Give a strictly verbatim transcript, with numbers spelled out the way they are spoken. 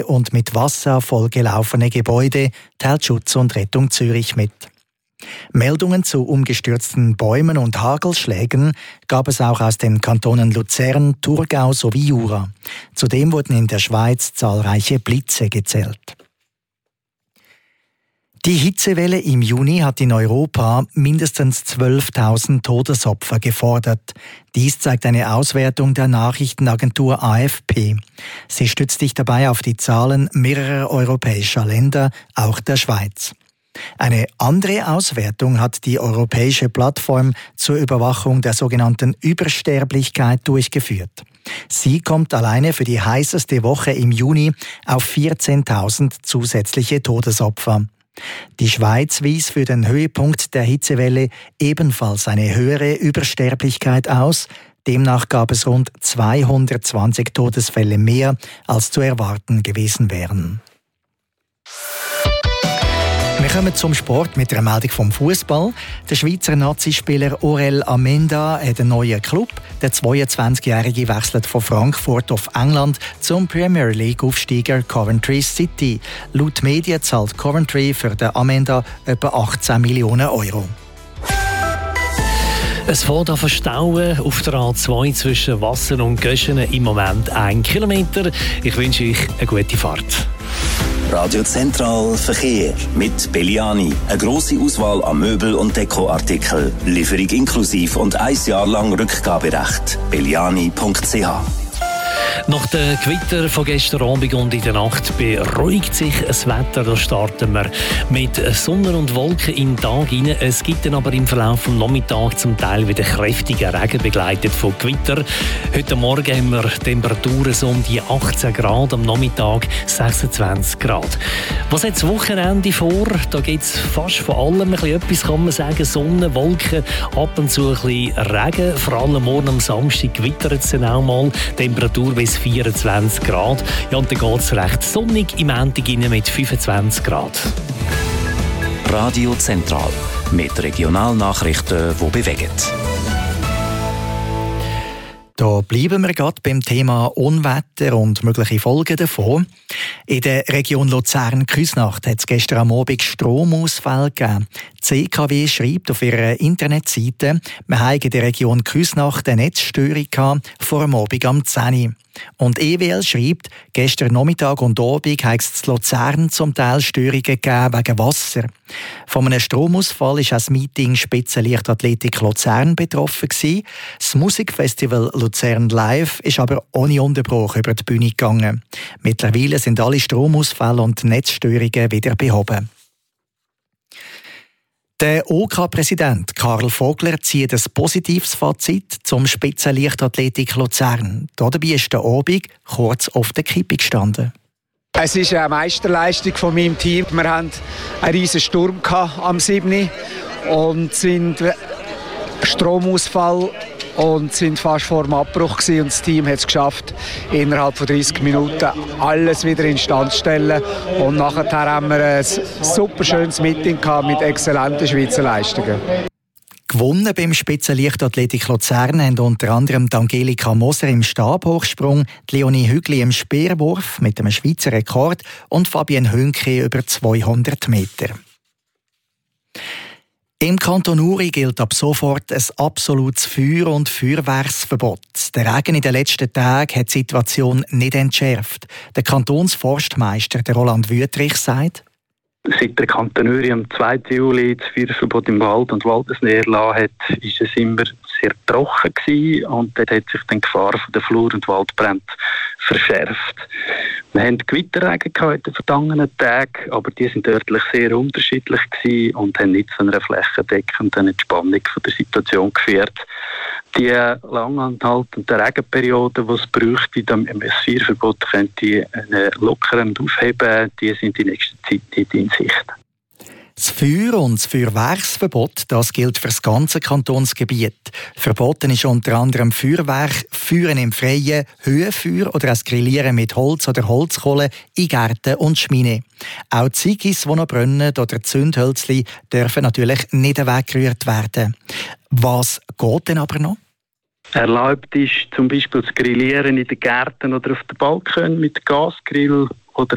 und mit Wasser vollgelaufene Gebäude, teilt Schutz und Rettung Zürich mit. Meldungen zu umgestürzten Bäumen und Hagelschlägen gab es auch aus den Kantonen Luzern, Thurgau sowie Jura. Zudem wurden in der Schweiz zahlreiche Blitze gezählt. Die Hitzewelle im Juni hat in Europa mindestens zwölftausend Todesopfer gefordert. Dies zeigt eine Auswertung der Nachrichtenagentur A F P. Sie stützt sich dabei auf die Zahlen mehrerer europäischer Länder, auch der Schweiz. Eine andere Auswertung hat die Europäische Plattform zur Überwachung der sogenannten Übersterblichkeit durchgeführt. Sie kommt alleine für die heißeste Woche im Juni auf vierzehntausend zusätzliche Todesopfer. Die Schweiz wies für den Höhepunkt der Hitzewelle ebenfalls eine höhere Übersterblichkeit aus. Demnach gab es rund zweihundertzwanzig Todesfälle mehr, als zu erwarten gewesen wären. Wir kommen zum Sport mit einer Meldung vom Fußball. Der Schweizer Nazispieler Orel Amenda hat einen neuen Club. Der zweiundzwanzigjährige wechselt von Frankfurt auf England zum Premier League-Aufsteiger Coventry City. Laut Medien zahlt Coventry für den Amenda etwa achtzehn Millionen Euro. Es fährt an Verstauen auf der A zwei zwischen Wassen und Göschen im Moment ein Kilometer. Ich wünsche euch eine gute Fahrt. Radio Zentral Verkehr mit Belliani. Eine grosse Auswahl an Möbel- und Dekoartikeln. Lieferung inklusiv und ein Jahr lang Rückgaberecht. belliani punkt c h. Nach dem Gewitter von gestern Abend und in der Nacht beruhigt sich das Wetter. Da starten wir mit Sonne und Wolken in den Tag hinein. Es gibt dann aber im Verlauf des Nachmittags zum Teil wieder kräftigen Regen begleitet von Gewitter. Heute Morgen haben wir Temperaturen so um die achtzehn Grad, am Nachmittag sechsundzwanzig Grad. Was hat das Wochenende vor? Da gibt es fast von allem ein bisschen etwas, kann man sagen. Sonne, Wolken, ab und zu ein bisschen Regen. Vor allem morgen am Samstag gewittert es dann auch mal. Temperatur bis vierundzwanzig Grad. Ja, und dann geht es recht sonnig im Montag mit fünfundzwanzig Grad. Radio Zentral mit Regionalnachrichten, die bewegen. Da bleiben wir gerade beim Thema Unwetter und mögliche Folgen davon. In der Region Luzern-Küsnacht hat es gestern am Abend Stromausfall gegeben. Die C K W schreibt auf ihrer Internetseite, wir haben in der Region Küsnacht eine Netzstörung vor dem Abend am zehn Uhr. Und E W L schreibt, gestern Nachmittag und Abend hat es in Luzern zum Teil Störungen gegeben wegen Wasser. Von einem Stromausfall ist das Meeting Spitzenleichtathletik Luzern betroffen gewesen. Das Musikfestival Luzern Live ist aber ohne Unterbruch über die Bühne gegangen. Mittlerweile sind alle Stromausfälle und Netzstörungen wieder behoben. Der O K-Präsident Karl Vogler zieht ein positives Fazit zum Spitzenleichtathletik Luzern. Dabei ist der Abend kurz auf der Kippe gestanden. Es ist eine Meisterleistung von meinem Team. Wir hatten einen riesen Sturm am siebten und sind Stromausfall und sind fast vor dem Abbruch gewesen. Und das Team hat es geschafft, innerhalb von dreißig Minuten alles wieder instand zu stellen. Und nachher haben wir ein super schönes Meeting gehabt mit exzellenten Schweizer Leistungen. Gewonnen beim Spitzenleichtathletik Luzern haben unter anderem Angelika Moser im Stabhochsprung, Leonie Hügli im Speerwurf mit einem Schweizer Rekord und Fabienne Hünke über zweihundert Meter. Im Kanton Uri gilt ab sofort ein absolutes Feuer- und Feuerwerksverbot. Der Regen in den letzten Tagen hat die Situation nicht entschärft. Der Kantonsforstmeister Roland Wüthrich sagt: Seit der Kanton Uri am zweiten Juli das Feuerverbot im Wald und Waldesnähe erlassen hat, ist es immer sehr trocken gewesen und dort hat sich die Gefahr von der Flur- und Waldbrände verschärft. Wir hatten Gewitterregen in den vergangenen Tagen, aber die sind örtlich sehr unterschiedlich gewesen und haben nicht zu einer flächendeckenden Entspannung von der Situation geführt. Die langanhaltenden Regenperioden, die es bräuchte, damit ein Feuerverbot könnte einen lockeren aufheben, die sind in nächster Zeit nicht in Sicht. Das Feuer- und das Feuerwerksverbot, das gilt für das ganze Kantonsgebiet. Verboten ist unter anderem Feuerwerk, Feuern im Freien, Höhenfeuer oder das Grillieren mit Holz oder Holzkohle in Gärten und Schmine. Auch Ziggis, die noch brennen, oder Zündhölzli dürfen natürlich nicht weggerührt werden. Was geht denn aber noch? Erlaubt ist zum Beispiel das Grillieren in den Gärten oder auf den Balkon mit Gasgrill